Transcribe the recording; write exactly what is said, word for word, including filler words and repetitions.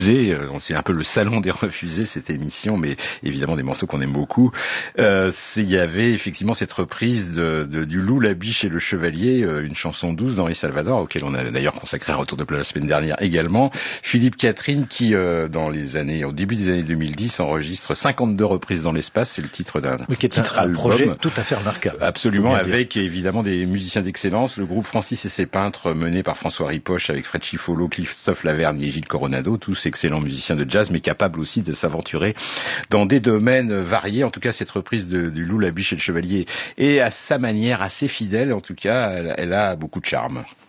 C'est un peu le salon des refusés, cette émission, mais évidemment des morceaux qu'on aime beaucoup. Euh, il y avait effectivement cette reprise de, de, du Loup, la Biche et le Chevalier, euh, une chanson douce d'Henri Salvador, auquel on a d'ailleurs consacré un retour de plage la semaine dernière également. Philippe Catherine qui, euh, dans les années, au début des années deux mille dix, enregistre cinquante-deux reprises dans l'espace. C'est le titre d'un mais qui est titre un, un album. projet tout à fait remarquable. Absolument, avec évidemment des musiciens d'excellence. Le groupe Francis et ses peintres, mené par François Ripoche avec Fred Chifolo, Christophe Lavergne et Gilles Coronado, tous excellents musiciens de jazz, mais capable aussi de s'aventurer dans des domaines variés. En tout cas, cette reprise de, du Loup, la Biche et le Chevalier est à sa manière assez fidèle. En tout cas, elle, elle a beaucoup de charme.